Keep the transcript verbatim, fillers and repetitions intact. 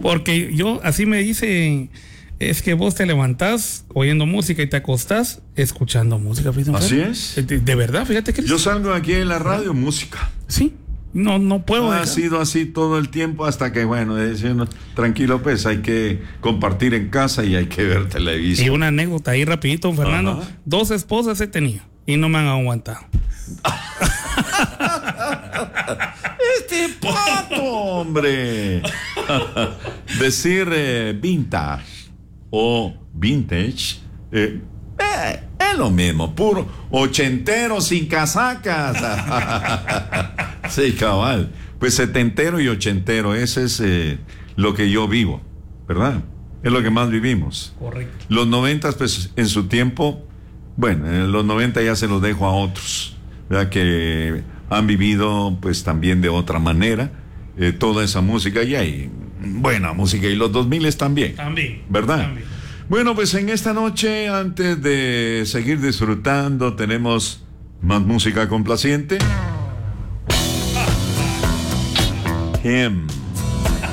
Porque yo, así me dice, es que vos te levantás oyendo música y te acostás escuchando música. Así es. De, de verdad, fíjate que... Yo salgo aquí en la radio, música. Sí, no, no puedo Ha dejar. sido así todo el tiempo hasta que, bueno, decimos, tranquilo, pues hay que compartir en casa y hay que ver televisión. Y una anécdota ahí rapidito, Fernando. Ajá. Dos esposas he tenido y no me han aguantado. Este pato, hombre. Decir eh, vintage o vintage eh, eh, es lo mismo, puro ochentero sin casacas. Sí, cabal. Pues setentero y ochentero, ese es eh, lo que yo vivo, ¿verdad? Es lo que más vivimos. Correcto. Los noventas, pues en su tiempo, bueno, en los noventa ya se los dejo a otros, ¿verdad? Que han vivido pues también de otra manera eh, toda esa música, y hay buena música, y los dos miles también, También. ¿verdad? También. Bueno, pues en esta noche, antes de seguir disfrutando, tenemos más música complaciente. Him.